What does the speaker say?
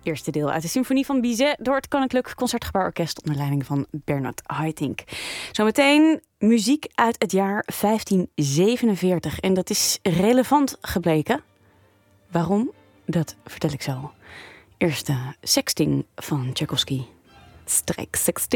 eerste deel uit de symfonie van Bizet door het Koninklijk Concertgebouworkest onder leiding van Bernard Haitink. Zometeen muziek uit het jaar 1547 en dat is relevant gebleken. Waarom? Dat vertel ik zo. Eerst de Sexting van Tchaikovsky. Strijk 16.